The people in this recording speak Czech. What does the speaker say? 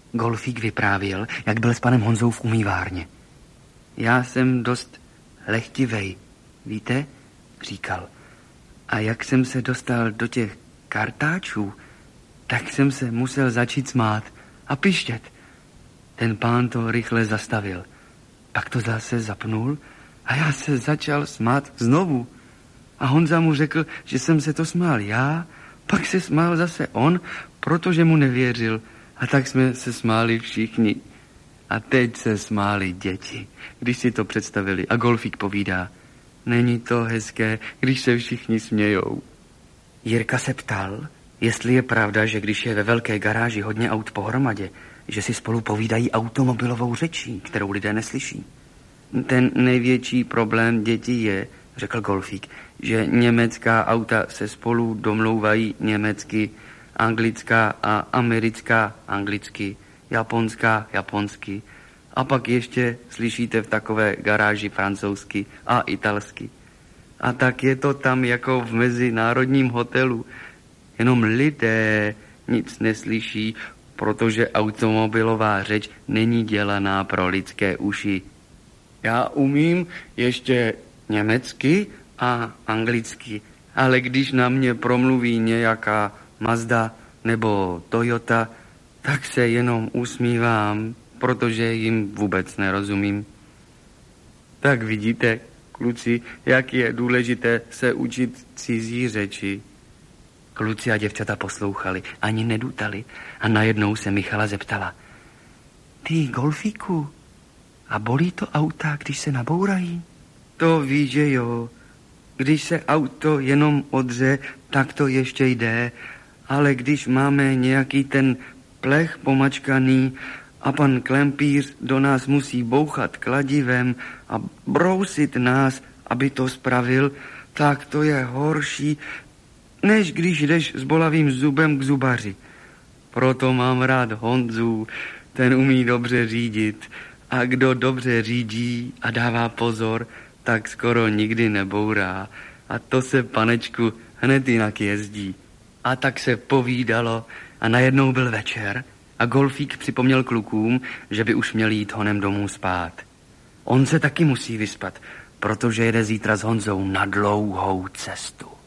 Golfík vyprávěl, jak byl s panem Honzou v umývárně. Já jsem dost lehtivej, víte, říkal. A jak jsem se dostal do těch kartáčů, tak jsem se musel začít smát a pištět. Ten pán to rychle zastavil. Pak to zase zapnul a já se začal smát znovu. A Honza mu řekl, že jsem se to smál já, pak se smál zase on, protože mu nevěřil. A tak jsme se smáli všichni. A teď se smáli děti, když si to představili. A Golfík povídá, není to hezké, když se všichni smějou. Jirka se ptal, jestli je pravda, že když je ve velké garáži hodně aut pohromadě, že si spolu povídají automobilovou řečí, kterou lidé neslyší. Ten největší problém dětí je, řekl Golfík, že německá auta se spolu domlouvají německy, anglická a americká anglicky, japonská japonsky. A pak ještě slyšíte v takové garáži francouzsky a italsky. A tak je to tam jako v mezinárodním hotelu. Jenom lidé nic neslyší, protože automobilová řeč není dělaná pro lidské uši. Já umím ještě německy a anglicky, ale když na mě promluví nějaká Mazda nebo Toyota, tak se jenom usmívám, protože jim vůbec nerozumím. Tak vidíte, kluci, jak je důležité se učit cizí řeči. Kluci a děvčata poslouchali, ani nedutali a najednou se Michala zeptala. Ty, Golfíku, a bolí to auta, když se nabourají? To víš, že jo. Když se auto jenom odře, tak to ještě jde, ale když máme nějaký ten plech pomačkaný a pan klempíř do nás musí bouchat kladivem a brousit nás, aby to spravil, tak to je horší, než když jdeš s bolavým zubem k zubaři. Proto mám rád Honzu, ten umí dobře řídit a kdo dobře řídí a dává pozor, tak skoro nikdy nebourá. A to se, panečku, hned jinak jezdí. A tak se povídalo a najednou byl večer a Golfík připomněl klukům, že by už měli jít honem domů spát. On se taky musí vyspat, protože jede zítra s Honzou na dlouhou cestu.